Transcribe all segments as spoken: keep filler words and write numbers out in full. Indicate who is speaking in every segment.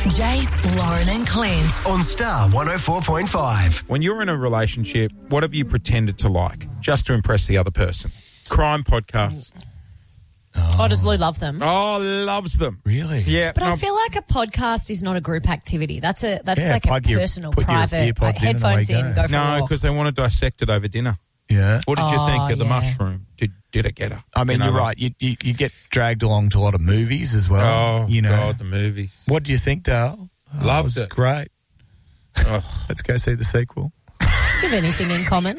Speaker 1: Jace, Lauren and Clint
Speaker 2: on Star one oh four point five.
Speaker 3: When you're in a relationship, what have you pretended to like just to impress the other person? Crime podcasts.
Speaker 4: Oh, oh does Lou love them?
Speaker 3: Oh, loves them.
Speaker 5: Really?
Speaker 3: Yeah.
Speaker 4: But
Speaker 3: no,
Speaker 4: I feel like a podcast is not a group activity. That's a that's
Speaker 5: Yeah,
Speaker 4: like a
Speaker 5: plug your-
Speaker 4: personal,
Speaker 5: put your
Speaker 4: private,
Speaker 5: earpods
Speaker 4: like,
Speaker 5: in and
Speaker 4: headphones
Speaker 5: away you
Speaker 4: in,
Speaker 5: go.
Speaker 4: go for a
Speaker 3: no,
Speaker 4: walk.
Speaker 3: because they want to dissect it over dinner.
Speaker 5: Yeah.
Speaker 3: What did you
Speaker 4: Oh,
Speaker 3: think of the
Speaker 4: yeah.
Speaker 3: mushroom? Did did it get her?
Speaker 5: I mean,
Speaker 3: You know,
Speaker 5: you're
Speaker 3: like-
Speaker 5: right. You, you you get dragged along to a lot of movies as well.
Speaker 3: Oh,
Speaker 5: you know.
Speaker 3: God, the movies.
Speaker 5: What do you think, Dale? Oh,
Speaker 3: Loved
Speaker 5: it. Was
Speaker 3: it.
Speaker 5: great.
Speaker 3: Oh.
Speaker 5: Let's go see the sequel.
Speaker 4: Do you have anything in common?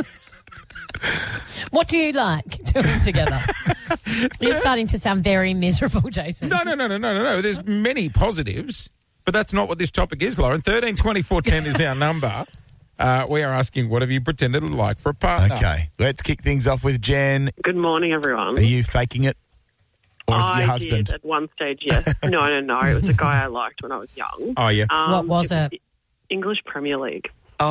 Speaker 4: What do you like doing together? You're starting to sound very miserable, Jason.
Speaker 3: No, no, no, no, no, no, no. There's many positives, but that's not what this topic is, Lauren. thirteen twenty-four ten is our number. Uh, we are asking, what have you pretended to like for a partner?
Speaker 5: Okay, let's kick things off with Jen.
Speaker 6: Good morning, everyone.
Speaker 5: Are you faking it? Or is it
Speaker 6: I
Speaker 5: your husband?
Speaker 6: did at one stage, yes. No, no, no. It was a guy I liked when I was young.
Speaker 3: Oh, yeah.
Speaker 6: Um,
Speaker 4: What was it?
Speaker 6: the English Premier League.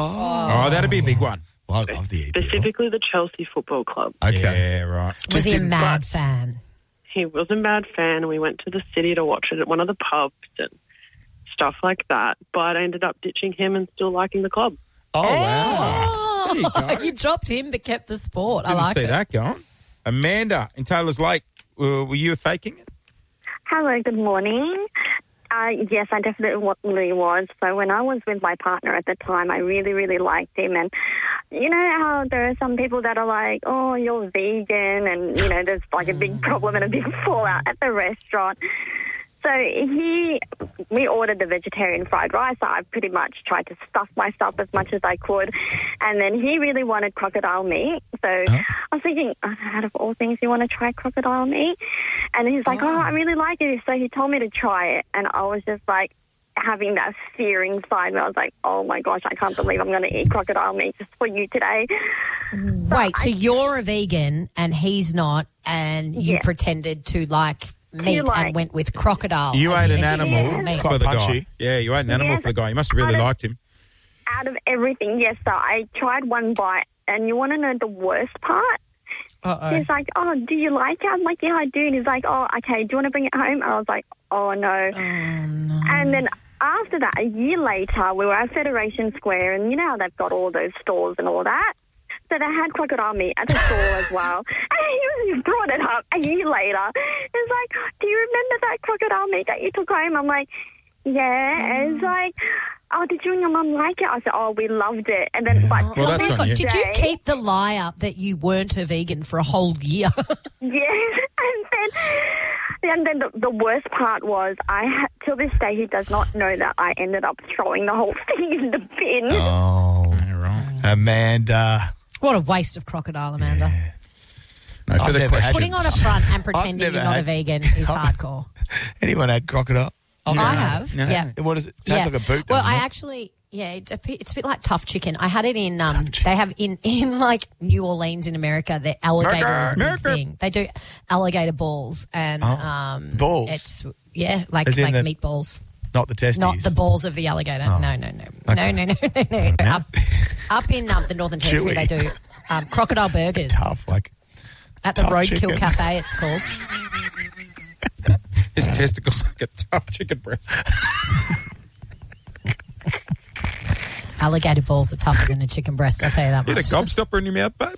Speaker 5: Oh.
Speaker 3: Oh, that'd be a big one.
Speaker 5: Well, I love the E P L.
Speaker 6: Specifically the Chelsea Football Club.
Speaker 5: Okay.
Speaker 3: Yeah, right.
Speaker 4: Was
Speaker 5: Just
Speaker 4: he a
Speaker 5: didn't-
Speaker 4: mad fan?
Speaker 6: He was a mad fan. We went to the city to watch it at one of the pubs and stuff like that. But I ended up ditching him and still liking the club.
Speaker 5: Oh, wow.
Speaker 4: Oh,
Speaker 3: There you go.
Speaker 4: you dropped him but kept the sport.
Speaker 3: Didn't
Speaker 4: I like
Speaker 3: see
Speaker 4: it.
Speaker 3: that going. Amanda in Taylor's Lake, uh, were you faking it?
Speaker 7: Hello, good morning. Uh, yes, I definitely was. So when I was with my partner at the time, I really, really liked him. And you know how there are some people that are like, oh, you're vegan, and, you know, there's like a big problem and a big fallout at the restaurant. So he, we ordered the vegetarian fried rice. I pretty much tried to stuff myself as much as I could. And then he really wanted crocodile meat. So
Speaker 5: Huh?
Speaker 7: I was thinking, oh, out of all things, you want to try crocodile meat? And he's like, oh, I really like it. So he told me to try it. And I was just like having that fear inside me. I was like, oh, my gosh, I can't believe I'm going to eat crocodile meat just for you today.
Speaker 4: Wait, so you're a vegan and he's not, and you
Speaker 7: Yeah.
Speaker 4: pretended to like meat
Speaker 7: like-
Speaker 4: and went with crocodile.
Speaker 3: You
Speaker 4: as
Speaker 3: ate
Speaker 4: your
Speaker 3: an
Speaker 4: vegetarian
Speaker 3: animal
Speaker 4: meat.
Speaker 5: It's
Speaker 3: for
Speaker 5: quite
Speaker 3: the guy.
Speaker 5: punchy.
Speaker 3: Yeah, you ate an animal
Speaker 7: Yes.
Speaker 3: for the guy. You must have really
Speaker 7: I don't-
Speaker 3: liked him.
Speaker 7: Out of everything, yes, so I tried one bite. And you want to know the worst part?
Speaker 4: Uh-oh.
Speaker 7: He's like, oh, do you like it? I'm like, yeah, I do. And he's like, oh, okay, do you want to bring it home? I was like, oh, no.
Speaker 4: Oh, no.
Speaker 7: And then after that, a year later, we were at Federation Square, and you know how they've got all those stores and all that? So they had crocodile meat at the store as well. And he brought it up a year later. He's like, do you remember that crocodile meat that you took home? I'm like, yeah. And it's like, oh, did you and your mum like it? I said, oh, we loved it. And then, but
Speaker 3: Well,
Speaker 7: till
Speaker 3: that's
Speaker 7: this
Speaker 3: on you.
Speaker 4: Did you
Speaker 7: day-
Speaker 4: keep the lie up that you weren't a vegan for a whole year?
Speaker 7: Yes, and then, and then the, the worst part was, I ha- till this day he does not know that I ended up throwing the whole thing in the bin.
Speaker 5: Oh,
Speaker 3: Yeah, right.
Speaker 5: Amanda.
Speaker 4: What a waste of crocodile, Amanda.
Speaker 3: No, for
Speaker 5: I've
Speaker 3: the
Speaker 5: never had-
Speaker 4: Putting on a front and pretending
Speaker 5: never
Speaker 4: you're not a
Speaker 5: had-
Speaker 4: vegan is hardcore.
Speaker 5: Anyone had crocodile?
Speaker 4: Oh, I have.
Speaker 3: No.
Speaker 4: Yeah.
Speaker 5: What is it? Tastes
Speaker 4: Yeah.
Speaker 5: like a boot,
Speaker 4: Well,
Speaker 5: doesn't
Speaker 4: I
Speaker 5: it?
Speaker 4: actually, yeah, it's a, bit, it's a bit like tough chicken. I had it in, um,
Speaker 5: Tough chicken.
Speaker 4: they have in, in like New Orleans in America, the alligator is a big
Speaker 3: America.
Speaker 4: thing. They do alligator balls and,
Speaker 5: Oh.
Speaker 4: um,
Speaker 5: Balls?
Speaker 4: It's, yeah, like,
Speaker 5: As in
Speaker 4: like
Speaker 5: the-
Speaker 4: meatballs.
Speaker 5: Not the testes.
Speaker 4: Not the balls of the alligator.
Speaker 5: Oh.
Speaker 4: No, no, no.
Speaker 5: Okay.
Speaker 4: No, no, no, no, no. Up, up in um, the Northern Territory,
Speaker 5: Chewy.
Speaker 4: they do um, crocodile burgers.
Speaker 5: Tough, like
Speaker 4: At the
Speaker 5: tough
Speaker 4: Roadkill
Speaker 5: chicken.
Speaker 4: Cafe, it's called.
Speaker 3: His testicles like a tough chicken breast.
Speaker 4: Alligator balls are tougher than a chicken breast, I'll tell you that
Speaker 3: You had a
Speaker 4: much.
Speaker 3: gobstopper in your mouth, babe?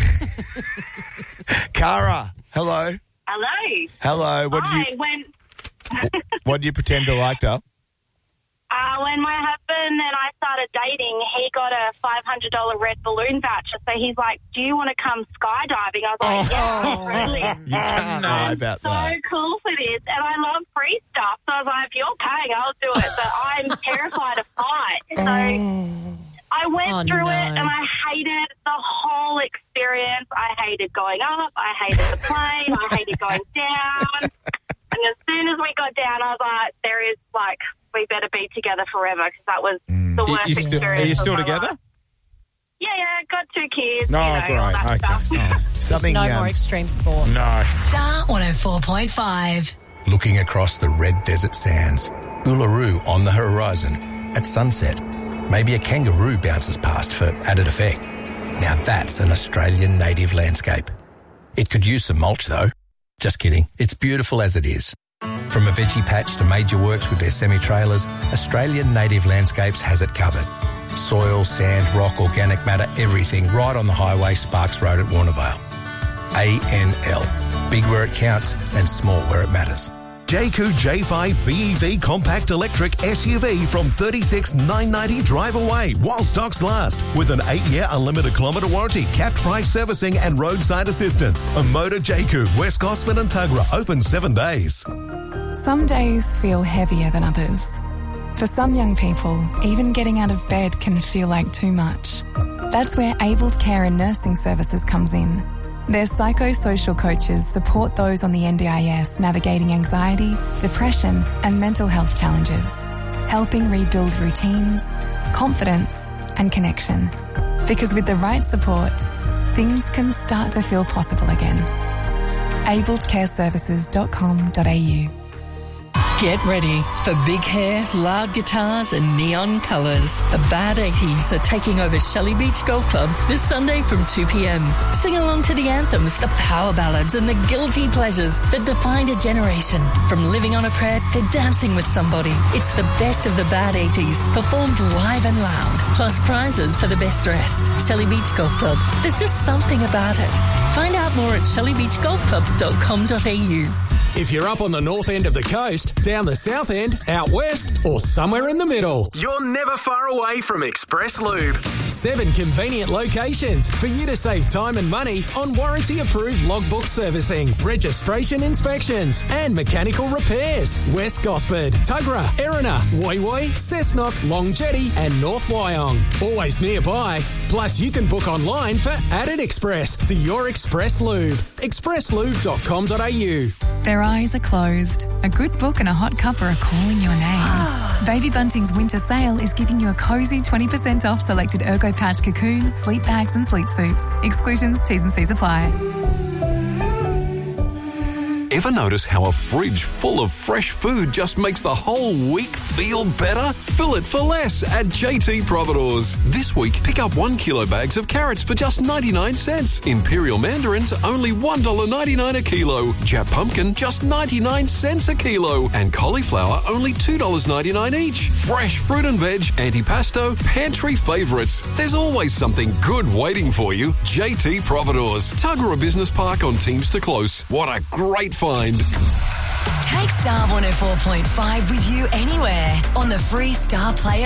Speaker 5: Cara. Hello.
Speaker 8: Hello.
Speaker 5: Hello. What did
Speaker 8: Hi.
Speaker 5: you
Speaker 8: When
Speaker 5: What did you pretend to like, Dale?
Speaker 8: uh, when my husband and I started dating, he got a five hundred dollars red balloon voucher. So he's like, "Do you want to come skydiving?" I was like, "Yeah, really."
Speaker 5: You can't lie about
Speaker 8: So
Speaker 5: that.
Speaker 8: cool for this, and I love free stuff. So I was like, "If you're paying, I'll do it." But I'm terrified of heights, so I went
Speaker 4: Oh,
Speaker 8: through
Speaker 4: no.
Speaker 8: it, and I hated the whole experience. I hated going up. I hated the plane. I hated going down. And as soon as we got down, I was like, there is, like, we better be together forever, because that was the
Speaker 3: You-
Speaker 8: worst
Speaker 3: you still-
Speaker 8: experience.
Speaker 3: are you
Speaker 8: of
Speaker 3: still
Speaker 8: my
Speaker 3: together?
Speaker 8: life. Yeah, yeah, got two kids,
Speaker 3: No,
Speaker 8: you know, all
Speaker 3: great.
Speaker 8: that
Speaker 3: Okay.
Speaker 8: stuff.
Speaker 3: Oh,
Speaker 5: Something.
Speaker 4: no
Speaker 5: um,
Speaker 4: more extreme sport.
Speaker 3: no.
Speaker 1: Star one oh four point five.
Speaker 2: Looking across the red desert sands, Uluru on the horizon. At sunset, maybe a kangaroo bounces past for added effect. Now that's an Australian native landscape. It could use some mulch though. Just kidding. It's beautiful as it is. From a veggie patch to major works with their semi-trailers, Australian Native Landscapes has it covered. Soil, sand, rock, organic matter, everything right on the highway, Sparks Road at Warnervale. A N L. Big where it counts and small where it matters.
Speaker 9: Jayco J five B E V Compact Electric S U V from thirty-six thousand nine hundred ninety drive away while stocks last. With an eight-year unlimited kilometre warranty, capped price servicing and roadside assistance. A Motor Jayco, West Gosford and Tuggerah, open seven days.
Speaker 10: Some days feel heavier than others. For some young people, even getting out of bed can feel like too much. That's where Abled Care and Nursing Services comes in. Their psychosocial coaches support those on the N D I S navigating anxiety, depression and mental health challenges, helping rebuild routines, confidence and connection. Because with the right support, things can start to feel possible again. abled care services dot com dot a u.
Speaker 11: Get ready for big hair, loud guitars and neon colours. The Bad eighties are taking over Shelley Beach Golf Club this Sunday from two p.m. Sing along to the anthems, the power ballads and the guilty pleasures that defined a generation. From Living on a Prayer to Dancing with Somebody. It's the best of the Bad eighties, performed live and loud. Plus prizes for the best dressed. Shelley Beach Golf Club. There's just something about it. Find out more at shelley beach golf club dot com dot a u.
Speaker 12: If you're up on the north end of the coast, down the south end, out west, or somewhere in the middle, you're never far away from Express Lube. Seven convenient locations for you to save time and money on warranty-approved logbook servicing, registration inspections, and mechanical repairs. West Gosford, Tuggerah, Erina, Woy Woy, Cessnock, Long Jetty, and North Wyong. Always nearby. Plus, you can book online for Added Express to your Express Lube. express lube dot com dot a u.
Speaker 10: Their eyes are closed. A good book and a hot cuppa are calling your name. Baby Bunting's winter sale is giving you a cozy twenty percent off selected Ergo Pouch cocoons, sleep bags and sleep suits. Exclusions, T's and C's apply.
Speaker 13: Ever notice how a fridge full of fresh food just makes the whole week feel better? Fill it for less at J T Providores. This week, pick up one kilo bags of carrots for just ninety-nine cents. Imperial mandarins, only one dollar ninety-nine a kilo. Jap pumpkin, just ninety-nine cents a kilo. And cauliflower, only two dollars ninety-nine each. Fresh fruit and veg, antipasto, pantry favourites. There's always something good waiting for you. J T Providores. Tuggerah Business Park on Teamster Close. What a great find.
Speaker 1: Take Star one oh four point five with you anywhere on the free Star Player